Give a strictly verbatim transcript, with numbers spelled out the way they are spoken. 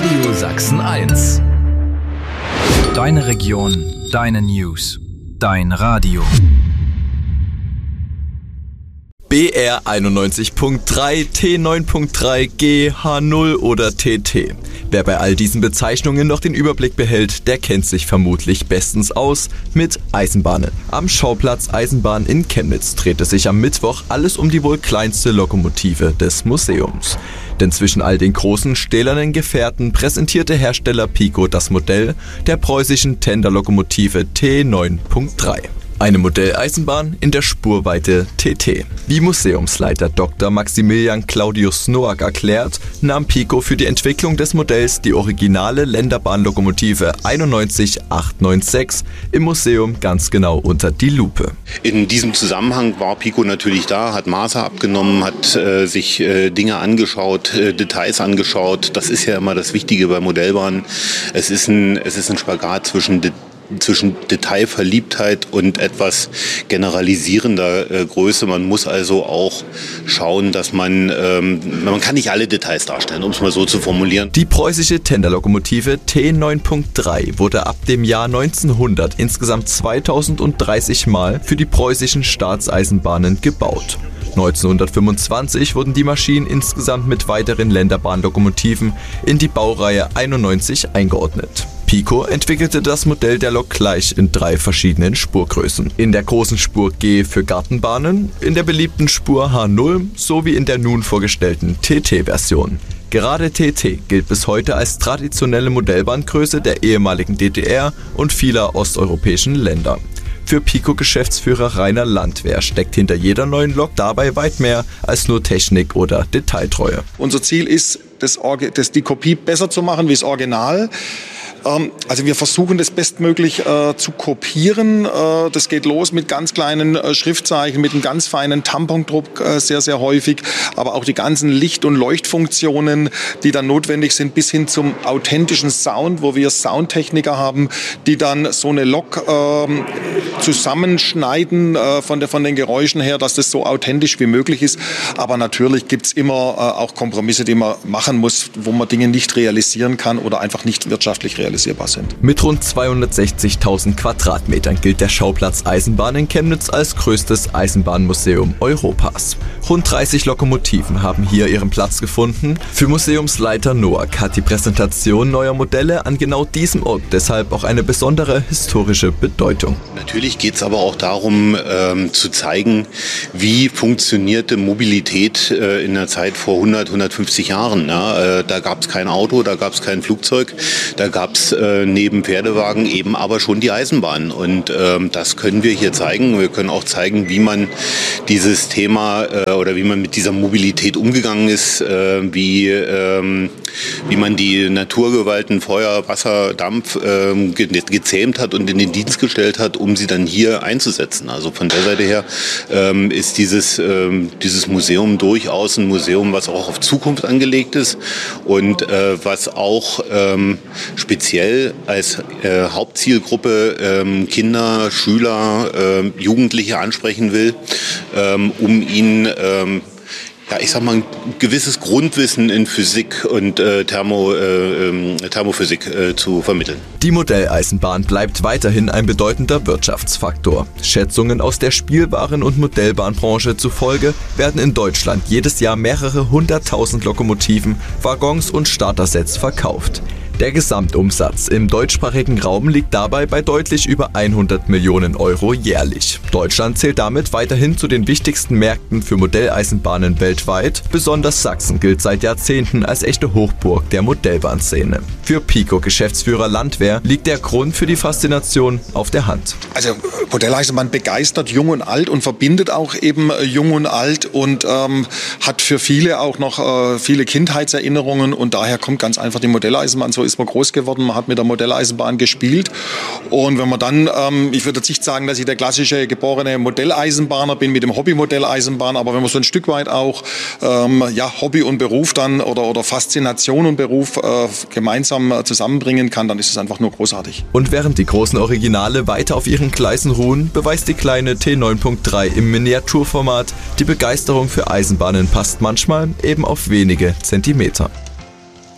Radio Sachsen eins. Deine Region, deine News, dein Radio. B R einundneunzig Punkt drei, T neun Punkt drei, G, H null oder T T. Wer bei all diesen Bezeichnungen noch den Überblick behält, der kennt sich vermutlich bestens aus mit Eisenbahnen. Am Schauplatz Eisenbahn in Chemnitz drehte sich am Mittwoch alles um die wohl kleinste Lokomotive des Museums. Denn zwischen all den großen stählernen Gefährten präsentierte Hersteller Pico das Modell der preußischen Tenderlokomotive T neun Punkt drei. Eine Modelleisenbahn in der Spurweite T T. Wie Museumsleiter Doktor Maximilian Claudius Noack erklärt, nahm Pico für die Entwicklung des Modells die originale Länderbahnlokomotive einundneunzig achthundertsechsundneunzig im Museum ganz genau unter die Lupe. In diesem Zusammenhang war Pico natürlich da, hat Maße abgenommen, hat äh, sich äh, Dinge angeschaut, äh, Details angeschaut. Das ist ja immer das Wichtige bei Modellbahnen. Es ist ein, es ist ein Spagat zwischen De- zwischen Detailverliebtheit und etwas generalisierender äh, Größe. Man muss also auch schauen, dass man, ähm, man kann nicht alle Details darstellen, um es mal so zu formulieren. Die preußische Tenderlokomotive T neun Punkt drei wurde ab dem Jahr neunzehnhundert insgesamt zweitausenddreißig Mal für die preußischen Staatseisenbahnen gebaut. neunzehnhundertfünfundzwanzig wurden die Maschinen insgesamt mit weiteren Länderbahnlokomotiven in die Baureihe einundneunzig eingeordnet. Pico entwickelte das Modell der Lok gleich in drei verschiedenen Spurgrößen. In der großen Spur G für Gartenbahnen, in der beliebten Spur H null sowie in der nun vorgestellten T T-Version. Gerade T T gilt bis heute als traditionelle Modellbahngröße der ehemaligen D D R und vieler osteuropäischen Länder. Für Pico-Geschäftsführer Rainer Landwehr steckt hinter jeder neuen Lok dabei weit mehr als nur Technik oder Detailtreue. Unser Ziel ist, das, das, die Kopie besser zu machen wie das Original. Also wir versuchen das bestmöglich äh, zu kopieren. Äh, das geht los mit ganz kleinen äh, Schriftzeichen, mit einem ganz feinen Tampondruck äh, sehr, sehr häufig. Aber auch die ganzen Licht- und Leuchtfunktionen, die dann notwendig sind, bis hin zum authentischen Sound, wo wir Soundtechniker haben, die dann so eine Lok äh, zusammenschneiden äh, von, der, von den Geräuschen her, dass das so authentisch wie möglich ist. Aber natürlich gibt es immer äh, auch Kompromisse, die man machen muss, wo man Dinge nicht realisieren kann oder einfach nicht wirtschaftlich realisieren. Sind. Mit rund zweihundertsechzigtausend Quadratmetern gilt der Schauplatz Eisenbahn in Chemnitz als größtes Eisenbahnmuseum Europas. Rund dreißig Lokomotiven haben hier ihren Platz gefunden. Für Museumsleiter Noack hat die Präsentation neuer Modelle an genau diesem Ort deshalb auch eine besondere historische Bedeutung. Natürlich geht es aber auch darum, ähm, zu zeigen, wie funktionierte Mobilität äh, in der Zeit vor hundert, hundertfünfzig Jahren. Ja? Äh, da gab es kein Auto, da gab es kein Flugzeug, da gab es äh, neben Pferdewagen eben aber schon die Eisenbahn. Und ähm, das können wir hier zeigen. Wir können auch zeigen, wie man dieses Thema äh, oder wie man mit dieser Mobilität umgegangen ist, äh, wie, ähm, wie man die Naturgewalten Feuer, Wasser, Dampf äh, ge- gezähmt hat und in den Dienst gestellt hat, um sie dann hier einzusetzen. Also von der Seite her ähm, ist dieses, ähm, dieses Museum durchaus ein Museum, was auch auf Zukunft angelegt ist und äh, was auch ähm, speziell als äh, Hauptzielgruppe ähm, Kinder, Schüler, äh, Jugendliche ansprechen will, ähm, um ihnen ähm, ja, ich sag mal, ein gewisses Grundwissen in Physik und äh, Thermo, äh, Thermophysik äh, zu vermitteln. Die Modelleisenbahn bleibt weiterhin ein bedeutender Wirtschaftsfaktor. Schätzungen aus der Spielwaren- und Modellbahnbranche zufolge werden in Deutschland jedes Jahr mehrere hunderttausend Lokomotiven, Waggons und Startersets verkauft. Der Gesamtumsatz im deutschsprachigen Raum liegt dabei bei deutlich über hundert Millionen Euro jährlich. Deutschland zählt damit weiterhin zu den wichtigsten Märkten für Modelleisenbahnen weltweit. Besonders Sachsen gilt seit Jahrzehnten als echte Hochburg der Modellbahnszene. Für Pico-Geschäftsführer Landwehr liegt der Grund für die Faszination auf der Hand. Also Modelleisenbahn begeistert Jung und Alt und verbindet auch eben Jung und Alt und ähm, hat für viele auch noch äh, viele Kindheitserinnerungen und daher kommt ganz einfach die Modelleisenbahn. So ist man groß geworden, man hat mit der Modelleisenbahn gespielt und wenn man dann, ähm, ich würde jetzt nicht sagen, dass ich der klassische geborene Modelleisenbahner bin mit dem Hobby-Modelleisenbahn, aber wenn man so ein Stück weit auch ähm, ja, Hobby und Beruf dann oder, oder Faszination und Beruf äh, gemeinsam äh, zusammenbringen kann, dann ist es einfach nur großartig. Und während die großen Originale weiter auf ihren Gleisen ruhen, beweist die kleine T neun Punkt drei im Miniaturformat, die Begeisterung für Eisenbahnen passt manchmal eben auf wenige Zentimeter.